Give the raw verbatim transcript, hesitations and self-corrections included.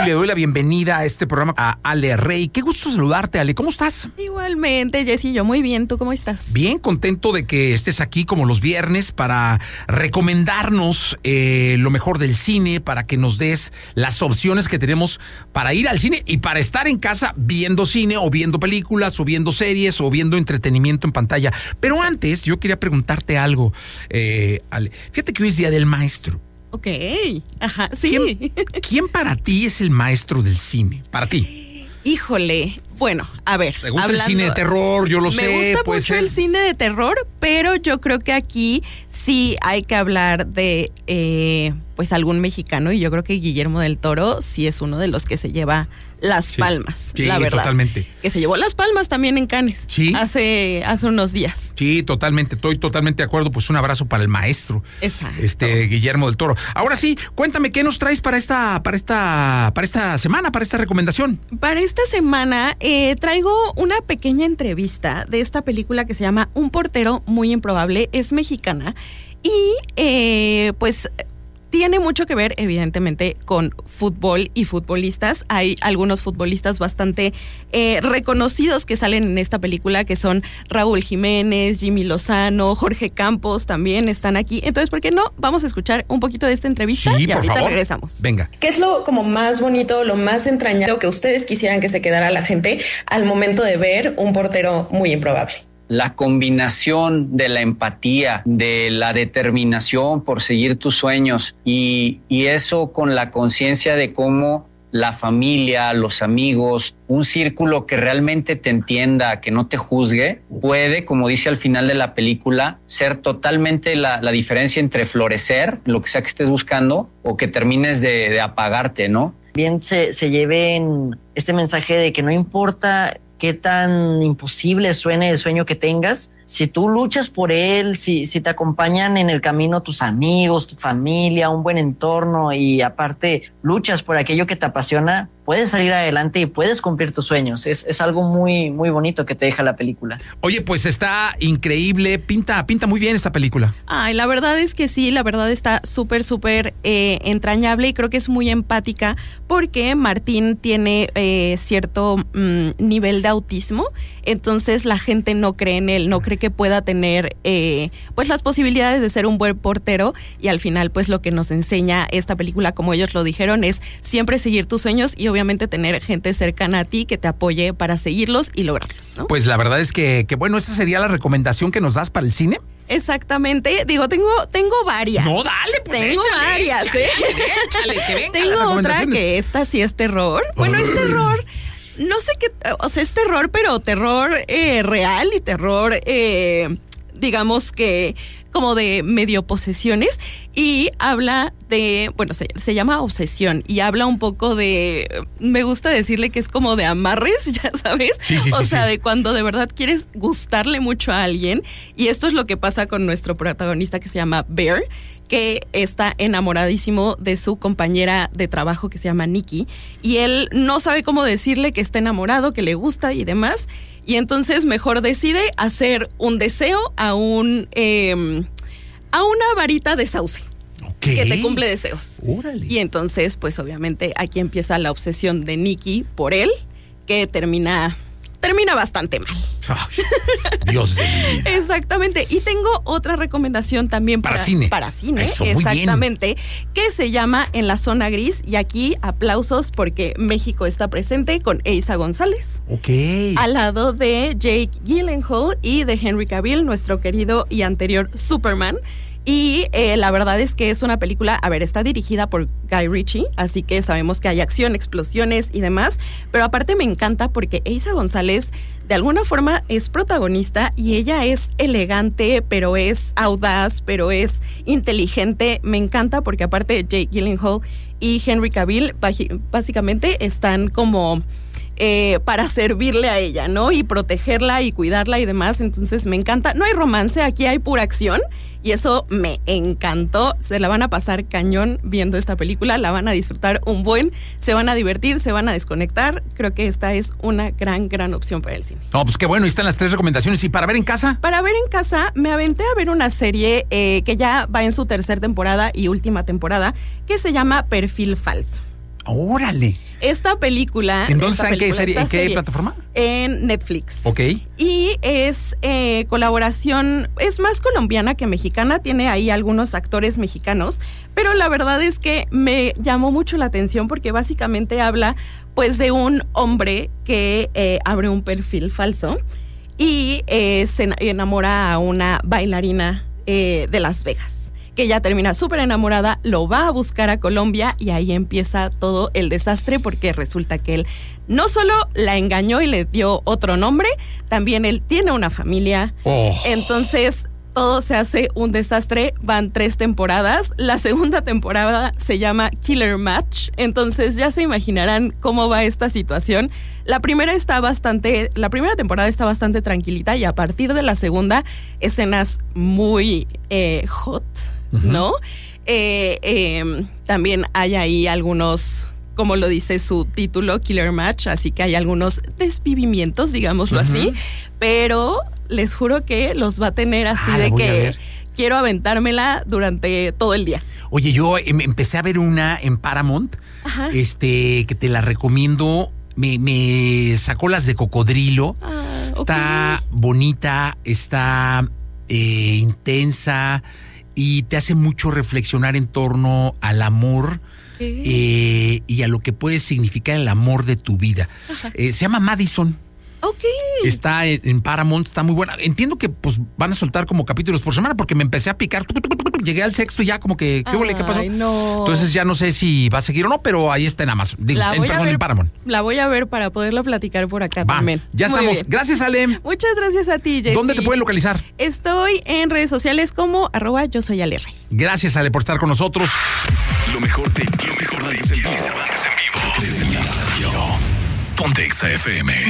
y le doy la bienvenida a este programa a Ale Rey. Qué gusto saludarte, Ale. ¿Cómo estás? Igualmente, Jessy, yo muy bien. ¿Tú cómo estás? Bien, contento de que estés aquí como los viernes para recomendarnos eh, lo mejor del cine, para que nos des las opciones que tenemos para ir al cine y para estar en casa viendo cine o viendo películas o viendo series o viendo entretenimiento en pantalla. Pero antes, yo quería preguntarte algo, eh, Ale. Fíjate que hoy es Día del Maestro. Ok, ajá, sí. ¿Quién, ¿Quién para ti es el maestro del cine? Para ti. Híjole, bueno, a ver. ¿Te gusta hablando, el cine de terror? Yo lo me sé. Me gusta puede mucho ser. el cine de terror, pero yo creo que aquí sí hay que hablar de eh, pues algún mexicano, y yo creo que Guillermo del Toro sí es uno de los que se lleva las Sí. palmas, Sí, la verdad. totalmente. Que se llevó las palmas también en Cannes. Sí. Hace, hace unos días. Sí, totalmente, estoy totalmente de acuerdo. Pues un abrazo para el maestro. Exacto. Este, Guillermo del Toro. Ahora sí, cuéntame, ¿qué nos traes para esta, para esta, para esta semana, para esta recomendación? Para esta semana eh, traigo una pequeña entrevista de esta película que se llama Un portero muy improbable. Es mexicana y eh, pues tiene mucho que ver, evidentemente, con fútbol y futbolistas. Hay algunos futbolistas bastante eh, reconocidos que salen en esta película, que son Raúl Jiménez, Jimmy Lozano, Jorge Campos también están aquí. Entonces, ¿por qué no? Vamos a escuchar un poquito de esta entrevista Sí, y por ahorita favor. regresamos. Venga. ¿Qué es lo como más bonito, lo más entrañado que ustedes quisieran que se quedara la gente al momento de ver Un portero muy improbable? La combinación de la empatía, de la determinación por seguir tus sueños y, y eso con la conciencia de cómo la familia, los amigos, un círculo que realmente te entienda, que no te juzgue, puede, como dice al final de la película, ser totalmente la, la diferencia entre florecer, lo que sea que estés buscando, o que termines de, de apagarte, ¿no? Bien se, se lleven este mensaje de que no importa qué tan imposible suene el sueño que tengas, si tú luchas por él, si, si te acompañan en el camino tus amigos, tu familia, un buen entorno y aparte luchas por aquello que te apasiona, puedes salir adelante y puedes cumplir tus sueños. Es, es algo muy, muy bonito que te deja la película. Oye, pues está increíble, pinta, pinta muy bien esta película. Ay, la verdad es que sí, la verdad está súper, súper eh, entrañable y creo que es muy empática porque Martín tiene eh, cierto mm, nivel de autismo, entonces la gente no cree en él, no cree que pueda tener eh, pues las posibilidades de ser un buen portero y al final pues lo que nos enseña esta película, como ellos lo dijeron, es siempre seguir tus sueños y obviamente tener gente cercana a ti que te apoye para seguirlos y lograrlos, ¿no? Pues la verdad es que, que bueno, esa sería la recomendación que nos das para el cine. Exactamente, digo, tengo, tengo varias. No, dale, pues Tengo échale, varias, échale, ¿eh? échale, que venga las Tengo otra recomendaciones. que esta sí es terror. Bueno, es terror, no sé qué, o sea, es terror, pero terror eh, real y terror, eh, digamos que como de medio posesiones, y habla de, bueno, se, se llama Obsesión, y habla un poco de, me gusta decirle que es como de amarres, ya sabes, Sí, sí, o sí, sea, sí. de cuando de verdad quieres gustarle mucho a alguien, y esto es lo que pasa con nuestro protagonista que se llama Bear, que está enamoradísimo de su compañera de trabajo que se llama Nikki, y él no sabe cómo decirle que está enamorado, que le gusta y demás, y entonces mejor decide hacer un deseo a un eh, a una varita de sauce. Okay. Que te cumple deseos. Órale. Y entonces, pues obviamente aquí empieza la obsesión de Nikki por él, que termina termina bastante mal. Ay, Dios de mi vida. Exactamente. Y tengo otra recomendación también para, Para cine. Para cine, Eso, muy bien. exactamente, que se llama En la Zona Gris. Y aquí aplausos porque México está presente con Eiza González. Ok. Al lado de Jake Gyllenhaal y de Henry Cavill, nuestro querido y anterior Superman. Y eh, la verdad es que es una película, a ver, está dirigida por Guy Ritchie, así que sabemos que hay acción, explosiones y demás, pero aparte me encanta porque Eiza González de alguna forma es protagonista y ella es elegante, pero es audaz, pero es inteligente. Me encanta porque aparte Jake Gyllenhaal y Henry Cavill básicamente están como eh, para servirle a ella, ¿no? Y protegerla y cuidarla y demás. Entonces me encanta. No hay romance, aquí hay pura acción. Y eso me encantó. Se la van a pasar cañón viendo esta película. La van a disfrutar un buen. Se van a divertir, se van a desconectar. Creo que esta es una gran, gran opción para el cine. No, pues qué bueno. Ahí están las tres recomendaciones. ¿Y para ver en casa? Para ver en casa, me aventé a ver una serie eh, que ya va en su tercera temporada y última temporada, que se llama Perfil Falso. Órale. Esta película... ¿En dónde esta está? ¿En qué, película, serie, esta ¿en qué serie, plataforma? En Netflix. Ok. Y es eh, colaboración, es más colombiana que mexicana, tiene ahí algunos actores mexicanos, pero la verdad es que me llamó mucho la atención porque básicamente habla pues de un hombre que eh, abre un perfil falso y eh, se enamora a una bailarina eh, de Las Vegas, que ella termina súper enamorada, lo va a buscar a Colombia y ahí empieza todo el desastre porque resulta que él no solo la engañó y le dio otro nombre, también él tiene una familia. Oh. Entonces todo se hace un desastre. Van tres temporadas. La segunda temporada se llama Killer Match. Entonces ya se imaginarán cómo va esta situación. La primera está bastante, la primera temporada está bastante tranquilita y a partir de la segunda, escenas muy eh, hot, uh-huh. ¿no? Eh, eh, también hay ahí algunos, como lo dice su título, Killer Match, así que hay algunos desvivimientos, digámoslo uh-huh. así, pero les juro que los va a tener así ah, de que quiero aventármela durante todo el día. Oye, yo em- empecé a ver una en Paramount, Ajá. este, que te la recomiendo. Me, me sacó las de cocodrilo. Ah, está okay. bonita, está eh, intensa y te hace mucho reflexionar en torno al amor. Eh, y a lo que puede significar el amor de tu vida. Eh, se llama Madison. Ok. Está en, en Paramount, está muy buena. Entiendo que pues van a soltar como capítulos por semana porque me empecé a picar. Llegué al sexto y ya como que, ¿qué huele? ¿Qué pasó? No. Entonces ya no sé si va a seguir o no, pero ahí está en Amazon. Digo, la en, voy perdón, a ver, en Paramount. La voy a ver para poderlo platicar por acá Va, también. Ya muy estamos. Bien. Gracias, Ale. Muchas gracias a ti, Jessy. ¿Dónde te pueden localizar? Estoy en redes sociales como arroba yo soy Ale Rey. Gracias, Ale, por estar con nosotros. Lo mejor de Jessy Cervantes en vivo. En vivo. Ponte Exa F M.